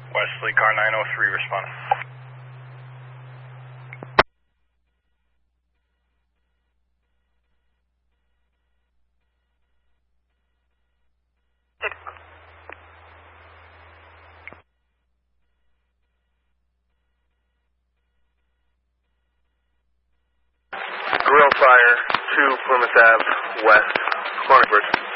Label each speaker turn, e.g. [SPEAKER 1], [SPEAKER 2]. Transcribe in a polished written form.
[SPEAKER 1] Wesley, car 903 responding.
[SPEAKER 2] Grill fire, 2 Plymouth Ave, West, Corner Bridge.